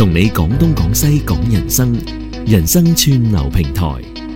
同你講東講西講人生，人生串流平台。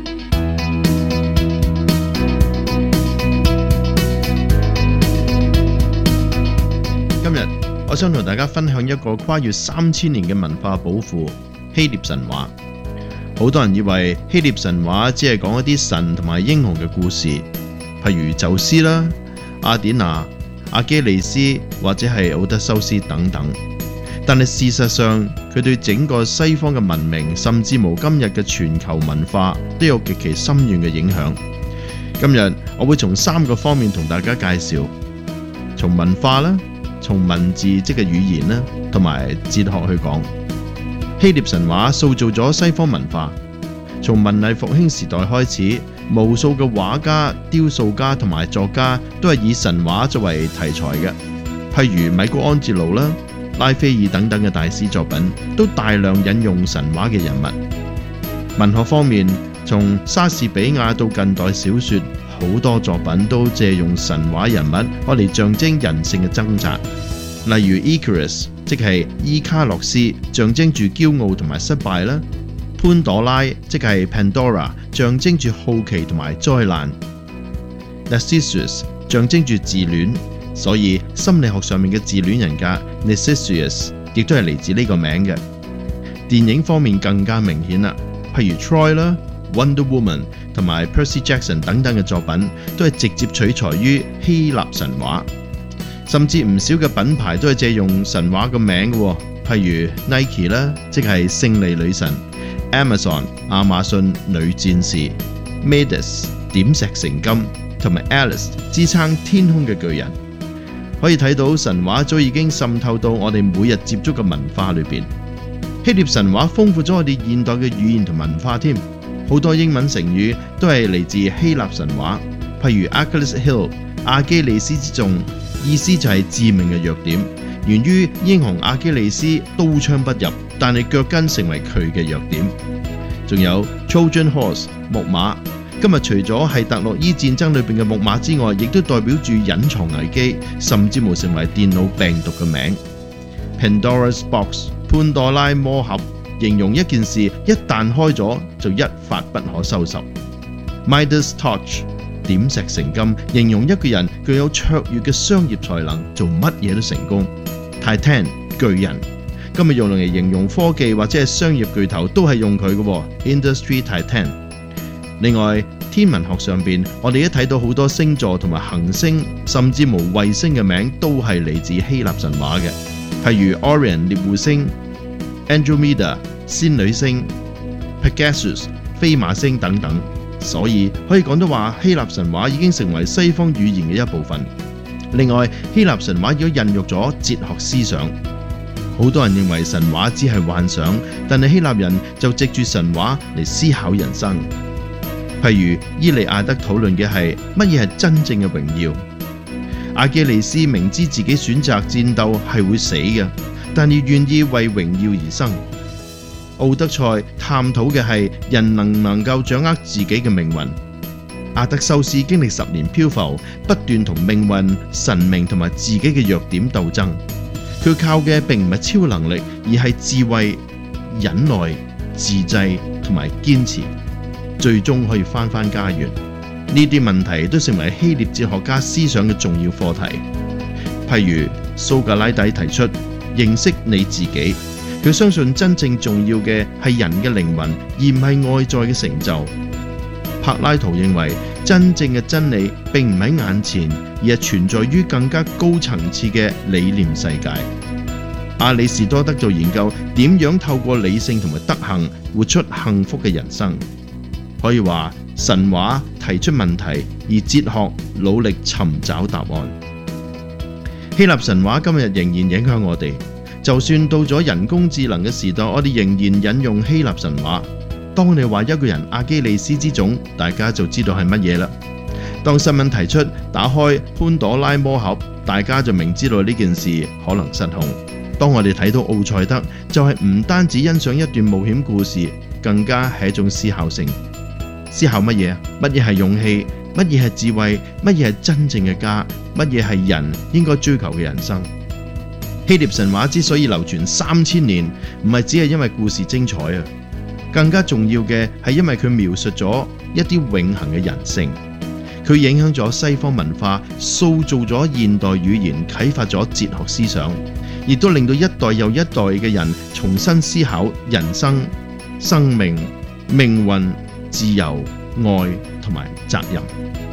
今日我想同大家分享一個跨越3000年嘅文化寶庫——希臘神話。好多人以為希臘神話只係講一啲神同埋英雄嘅故事，譬如宙斯啦、雅典娜、阿基里斯或者係奧德修斯等等。但係事實上，佢對整個西方嘅文明，甚至乎今日嘅全球文化，都有極其深遠嘅影響。今日我會從3個方面同大家介紹：從文化啦，從文字即係語言啦，同埋哲學去講。希臘神話塑造咗西方文化。從文藝復興時代開始，無數嘅畫家、雕塑家同埋作家都係以神話作為題材嘅，譬如米高安哲羅啦、拉斐爾等等嘅大師作品，都大量引用神話嘅人物。文學方面，從莎士比亞到近代小說，好多作品都借用神話人物攞嚟象徵人性嘅掙扎。例如 Icarus， 即係伊卡洛斯，象徵住驕傲同埋失敗啦；潘朵拉，即係 Pandora， 象徵住好奇同埋災難。Narcissus 象徵住自戀，所以心理學上面嘅自戀人格 Narcissus 亦都係嚟自呢個名嘅。電影方面更加明顯啦，譬如 Troy 啦、Wonder Woman 同埋 Percy Jackson 等等嘅作品，都係直接取材於希臘神話。甚至唔少嘅品牌都係借用神話個名嘅，譬如 Nike 啦，即係勝利女神；Amazon 亞馬遜女戰士；Midas 點石成金，同埋 Alice 支撐天空嘅巨人。可以睇到神話早已經滲透到我哋每日接觸嘅文化裏邊。希臘神話豐富咗我哋現代嘅語言同文化添，好多英文成語都係嚟自希臘神話，譬如 Achilles Heel 阿基里斯之杖，意思就係致命嘅弱點，源於英雄阿基里斯刀槍不入，但係腳跟成為佢嘅弱點。仲有 Trojan Horse 木馬，今日除咗係特洛伊戰爭裏邊嘅木馬之外，亦都代表住隱藏危機，甚至乎成為電腦病毒嘅名。Pandora's Box 潘多拉魔盒，形容一件事一旦開咗就一發不可收拾。Midas Touch點石成金，形容一個人具有卓越嘅商業才能，做乜嘢都成功。Titan 巨人，今日用嚟形容科技或者係商業巨頭，都係用佢嘅 Industry Titan。另外，天文學上邊，我哋一睇到好多星座同埋行星，甚至無衛星嘅名，都係嚟自希臘神話嘅，譬如 Orion 獵戶星、Andromeda 仙女星、Pegasus 飛馬星等等。所以可以講到話，希臘神話已經成為西方語言嘅一部分。另外，希臘神話亦都孕育咗哲學思想。好多人認為神話只係幻想，但係希臘人就藉住神話嚟思考人生。譬如伊利亞德討論嘅係乜嘢係真正嘅榮耀。阿基里斯明知自己選擇戰鬥係會死嘅，但亦願意為榮耀而生。奧德賽探討嘅係人能唔能夠掌握自己嘅命運。阿德修斯經歷10年漂浮，不斷同命運、神明同埋自己嘅弱點鬥爭。佢靠嘅並唔係超能力，而係智慧、忍耐、自制同埋堅持，最終可以返家園。呢啲問題都成為希臘哲學家思想嘅重要課題。譬如蘇格拉底提出認識你自己。佢相信真正重要嘅係人嘅靈魂，而唔係外在嘅成就。柏拉圖認為真正嘅真理並唔喺眼前，而係存在於更加高層次嘅理念世界。亞里士多德就研究點樣透過理性同埋德行活出幸福嘅人生。可以話神話提出問題，而哲學努力尋找答案。希臘神話今日仍然影響我哋。就算到咗人工智能嘅時代，我哋仍然引用希臘神話。當你話一個人阿基里斯之種，大家就知道係乜嘢啦。當新聞提出打開潘朵拉魔盒，大家就明知道呢件事可能失控。當我哋睇到奧賽德，就係唔單止欣賞一段冒險故事，更加係一種思考性。思考乜嘢？乜嘢係勇氣？乜嘢係智慧？乜嘢係真正嘅家？乜嘢係人應該追求嘅人生？ 希臘神話之所以流傳3000年，唔係只係因為故事精彩啊，更加重要嘅係因為佢描述咗一啲永恆嘅人性。佢影響咗西方文化，塑造咗現代語言，啟發咗哲學思想，亦都令到一代又一代嘅人重新思考人生、生命、命運、自由、愛同埋責任。